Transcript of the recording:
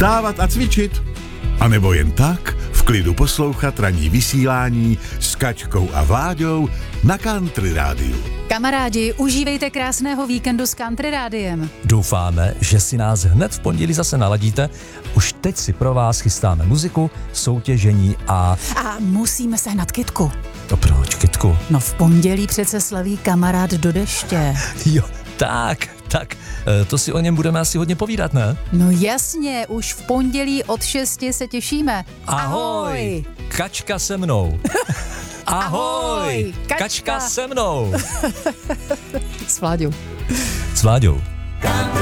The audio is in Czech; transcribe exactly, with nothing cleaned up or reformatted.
vstávat a cvičit. A nebo jen tak v klidu poslouchat ranní vysílání s Kačkou a Vláďou na Country Rádiu. Kamarádi, užívejte krásného víkendu s Country Rádiem. Doufáme, že si nás hned v pondělí zase naladíte. Už teď si pro vás chystáme muziku, soutěžení a... A musíme sehnat kytku. To proč, kytku? No v pondělí přece slaví kamarád do deště. Jo, tak, tak, to si o něm budeme asi hodně povídat, ne? No jasně, už v pondělí od šesti se těšíme. Ahoj, Kačka se mnou. Ahoj, Kačka, Kačka se mnou. S Vláďou. S Vláďou. Country